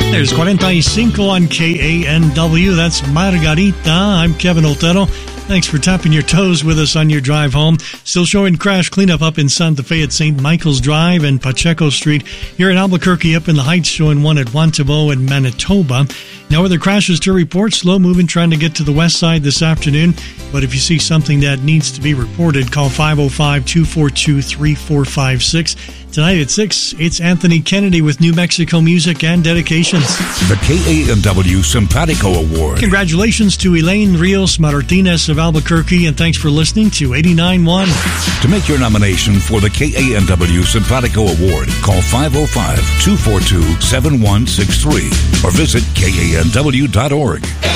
There's 45 on KANW. That's Margarita. I'm Kevin Otero. Thanks for tapping your toes with us on your drive home. Still showing crash cleanup up in Santa Fe at St. Michael's Drive and Pacheco Street. Here in Albuquerque, up in the Heights, showing one at Wantabo and Manitoba. No other crashes to report. Slow moving, trying to get to the west side this afternoon. But if you see something that needs to be reported, call 505-242-3456. Tonight at 6, it's Anthony Kennedy with New Mexico music and dedications. The KANW Simpatico Award. Congratulations to Elaine Rios Martinez of Albuquerque, and thanks for listening to 89.1. To make your nomination for the KANW Simpatico Award, call 505-242-7163 or visit KANW.org.